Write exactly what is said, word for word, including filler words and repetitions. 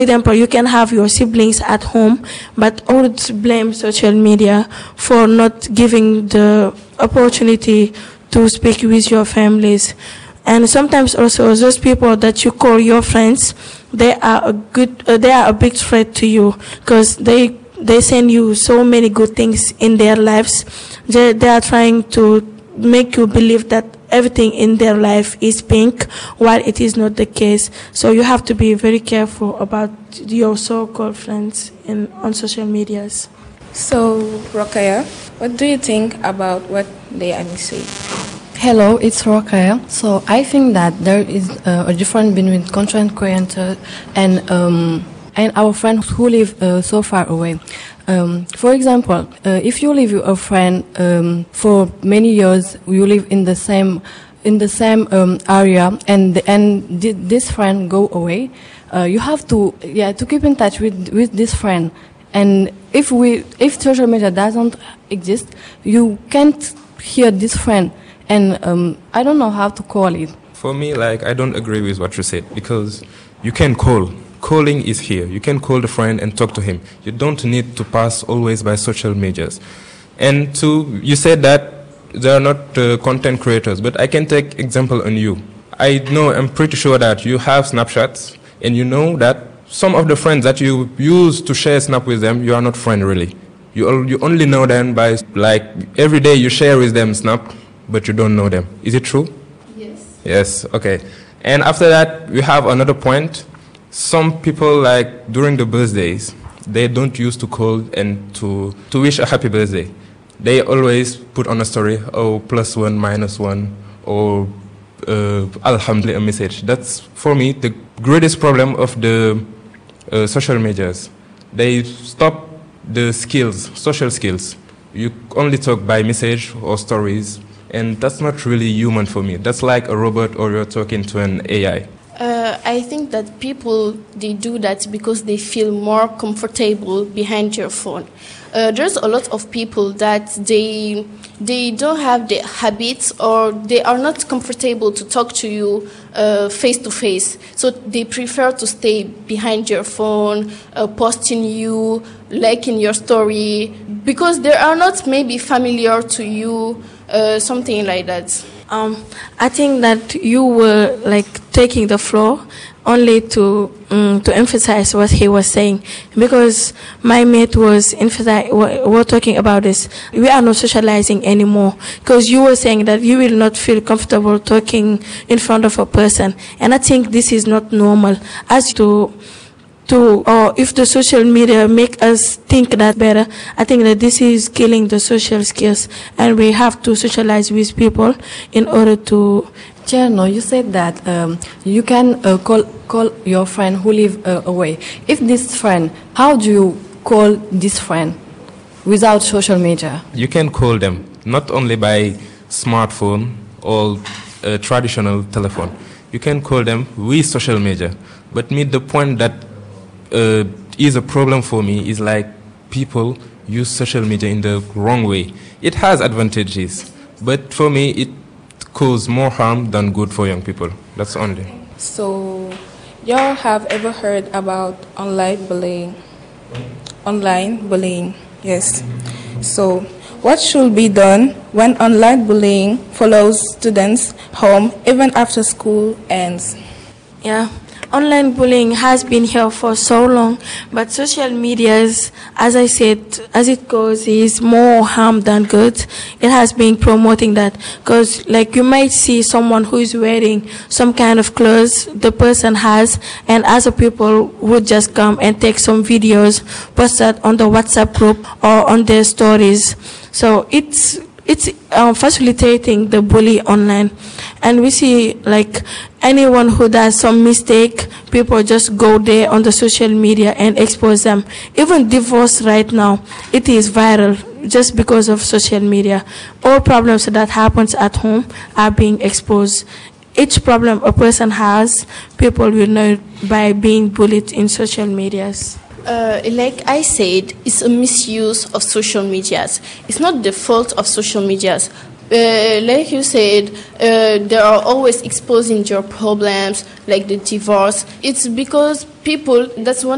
example, you can have your siblings at home, but I would blame social media for not giving the opportunity to speak with your families. And sometimes also those people that you call your friends, they are a good, uh, they are a big threat to you because they they send you so many good things in their lives. They they are trying to make you believe that everything in their life is pink, while it is not the case. So you have to be very careful about your so-called friends in on social medias. So, Rokaya, what do you think about what Leani said? Hello, it's Rokaya. So I think that there is uh, a difference between content creator and um, and our friends who live uh, so far away. Um, for example, uh, if you live with a friend um, for many years, you live in the same in the same um, area, and the, and th- this friend go away, uh, you have to yeah to keep in touch with with this friend. And if we if social media doesn't exist, you can't hear this friend. And um, I don't know how to call it. For me, like, I don't agree with what you said, because you can call. Calling is here. You can call the friend and talk to him. You don't need to pass always by social medias. And two, you said that they are not uh, content creators, but I can take example on you. I know, I'm pretty sure that you have Snapchats, and you know that some of the friends that you use to share Snap with them, you are not friend really. You, al- you only know them by, like, every day you share with them Snap, but you don't know them. Is it true? Yes. Yes, okay. And after that, we have another point. Some people, like, during the birthdays, they don't used to call and to, to wish a happy birthday. They always put on a story, oh, plus one, minus one, or uh, alhamdulillah, a message. That's, for me, the greatest problem of the uh, social medias. They stop the skills, social skills. You only talk by message or stories. And that's not really human for me. That's like a robot, or you're talking to an A I. Uh, I think that people, they do that because they feel more comfortable behind your phone. Uh, there's a lot of people that they they don't have the habits, or they are not comfortable to talk to you uh, face to face. So they prefer to stay behind your phone, uh, posting you, liking your story, because they are not maybe familiar to you, uh, something like that. Um, I think that you were like taking the floor only to um, to emphasize what he was saying, because my mate was emphasize. We're talking about this. We are not socializing anymore, because you were saying that you will not feel comfortable talking in front of a person, and I think this is not normal. As to to or if the social media make us think that better, I think that this is killing the social skills, and we have to socialize with people in order to. Cherno, you said that um, you can uh, call call your friend who live uh, away. If this friend, how do you call this friend without social media? You can call them not only by smartphone or uh, traditional telephone. You can call them with social media. But me, the point that uh, is a problem for me is like people use social media in the wrong way. It has advantages, but for me, it cause more harm than good for young people. That's only. So, y'all have ever heard about online bullying? Online bullying, yes. So, what should be done when online bullying follows students home even after school ends? Yeah. Online bullying has been here for so long, but social medias, as I said, as it goes, is more harm than good. It has been promoting that, because like you might see someone who is wearing some kind of clothes the person has, and other people would just come and take some videos, post that on the WhatsApp group or on their stories. So it's It's um, facilitating the bully online. And we see like anyone who does some mistake, people just go there on the social media and expose them. Even divorce right now, it is viral just because of social media. All problems that happens at home are being exposed. Each problem a person has, people will know by being bullied in social medias. Uh, like I said, it's a misuse of social medias. It's not the fault of social medias. Uh, like you said, uh, they are always exposing your problems, like the divorce. It's because people, that's one